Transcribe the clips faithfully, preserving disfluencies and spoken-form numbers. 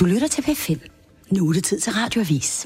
Du lytter til P fem. Nu er det tid til Radioavis.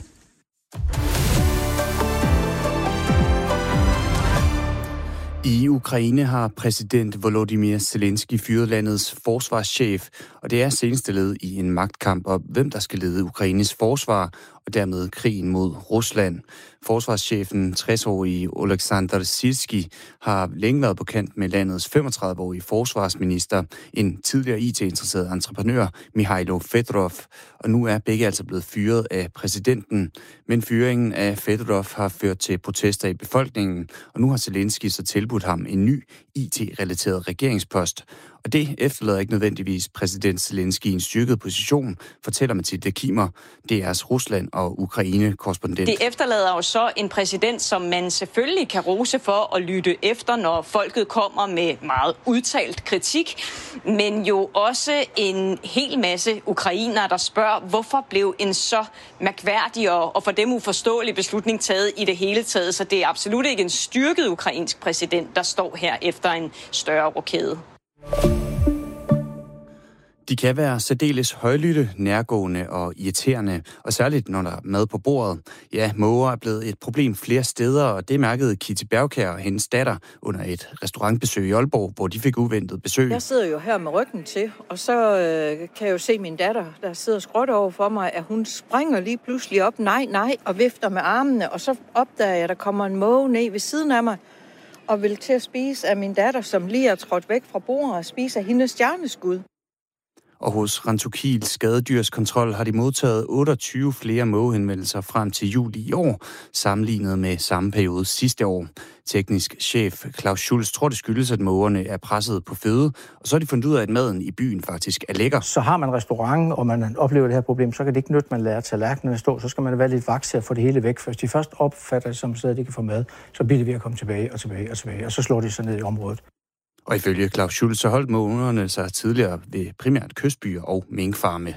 I Ukraine har præsident Volodymyr Zelensky fyret landets forsvarschef, og det er seneste led i en magtkamp om, hvem der skal lede Ukraines forsvar, og dermed krigen mod Rusland. Forsvarschefen, tres-årige Oleksandr Syrskij, har længe været på kant med landets femogtredive-årige forsvarsminister, en tidligere I T-interesseret entreprenør, Mikhailo Fedorov, og nu er begge altså blevet fyret af præsidenten. Men fyringen af Fedorov har ført til protester i befolkningen, og nu har Zelensky så tilbudt ham en ny I T-relateret regeringspost. Og det efterlader ikke nødvendigvis præsident Zelensky i en styrket position, fortæller Mathilde Kimer, D R's Rusland- og Ukraine-korrespondent. Det efterlader jo så en præsident, som man selvfølgelig kan rose for at lytte efter, når folket kommer med meget udtalt kritik, men jo også en hel masse ukrainere, der spørger, hvorfor blev en så mærkværdig og, og for dem uforståelig beslutning taget i det hele taget. Så det er absolut ikke en styrket ukrainsk præsident, der står her efter en større rokade. De kan være særdeles højlytte, nærgående og irriterende, og særligt når der er mad på bordet. Ja, måger er blevet et problem flere steder, og det mærkede Kitty Bergkjær og hendes datter under et restaurantbesøg i Aalborg, hvor de fik uventet besøg. Jeg sidder jo her med ryggen til, og så øh, kan jeg jo se min datter, der sidder skråt over for mig, at hun springer lige pludselig op, nej, nej, og vifter med armene, og så opdager jeg, at der kommer en måge ned ved siden af mig, og vil til at spise af min datter, som lige er trådt væk fra bordet, og spise af hendes stjerneskud. Og hos Rentokil Skadedyrskontrol har de modtaget otteogtyve flere mågehenvendelser frem til juli i år, sammenlignet med samme periode sidste år. Teknisk chef Claus Schulz tror, det skyldes, at mågerne er presset på føde, og så har de fundet ud af, at maden i byen faktisk er lækker. Så har man restaurant, og man oplever det her problem, så kan det ikke nytte, man lader tallerkenerne stå, så skal man være lidt vaks til at få det hele væk. Først de først opfatter det som sted, de kan få mad, så bliver det ved at komme tilbage og tilbage og tilbage, og så slår de sig ned i området. Og ifølge Claus Schulz, så holdt mågerne sig tidligere ved primært kystbyer og minkfarme.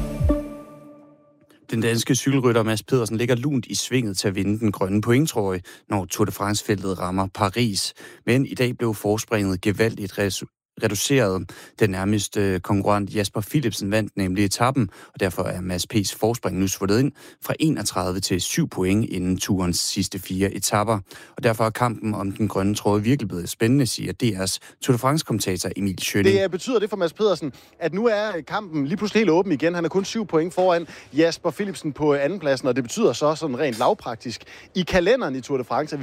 Den danske cykelrytter Mads Pedersen ligger lunt i svinget til at vinde den grønne pointtrøje, når Tour de France-feltet rammer Paris. Men i dag blev forspringet gevaldigt resu- reduceret. Den nærmeste konkurrent Jasper Philipsen vandt nemlig etappen, og derfor er Mads P's forspring nu svundet ind fra enogtredive til syv point inden turens sidste fire etapper. Og derfor er kampen om den grønne tråd virkelig blevet spændende, siger D R's Tour de France-kommentator Emil Schønning. Det betyder det for Mads Pedersen, at nu er kampen lige pludselig helt åben igen. Han er kun syv point foran Jasper Philipsen på andenpladsen, og det betyder så sådan rent lavpraktisk i kalenderen i Tour de France,